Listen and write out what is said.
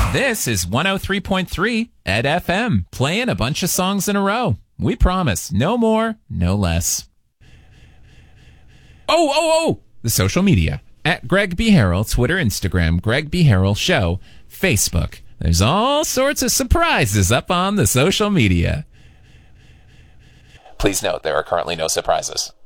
This is 103.3 Ed FM, playing a bunch of songs in a row. We promise, no more, no less. Oh! The social media. At Greg B. Harrell, Twitter, Instagram, Greg B. Harrell Show, Facebook. There's all sorts of surprises up on the social media. Please note, there are currently no surprises.